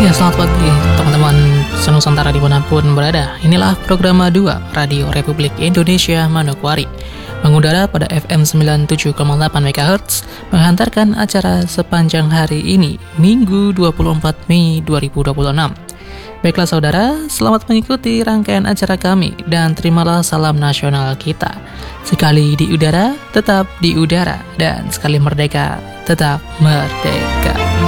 Ya, selamat pagi teman-teman senusantara dimanapun berada. Inilah program 2 Radio Republik Indonesia Manokwari, mengudara pada FM 97,8 MHz, menghantarkan acara sepanjang hari ini, Minggu 24 Mei 2026. Baiklah saudara, selamat mengikuti rangkaian acara kami dan terimalah salam nasional kita. Sekali di udara, tetap di udara, dan sekali merdeka, tetap merdeka.